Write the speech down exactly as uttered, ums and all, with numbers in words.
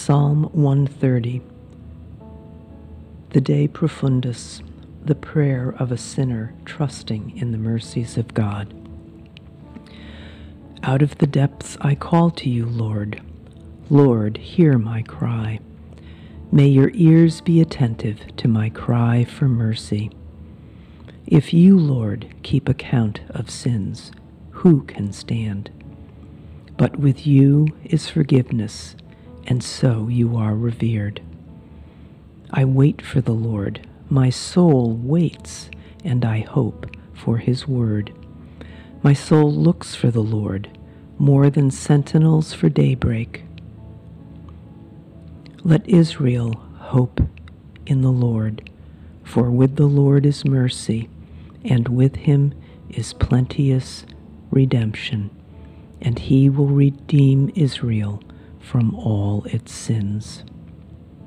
Psalm one thirty. The De Profundis, the prayer of a sinner trusting in the mercies of God. Out of the depths I call to you, Lord. Lord, hear my cry. May your ears be attentive to my cry for mercy. If you, Lord, keep account of sins, who can stand? But with you is forgiveness, and so you are revered. I wait for the Lord. My soul waits, and I hope for his word. My soul looks for the Lord, more than sentinels for daybreak. Let Israel hope in the Lord, for with the Lord is mercy, and with him is plenteous redemption, and he will redeem Israel from all its sins.